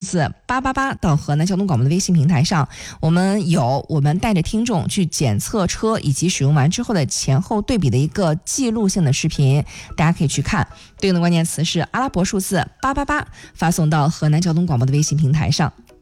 字888到河南交通广播的微信平台上，我们带着听众去检测车以及使用完之后的前后对比的一个记录性的视频，大家可以去看。对应的关键词是阿拉伯数字888，发送到河南交通广播的微信平台上。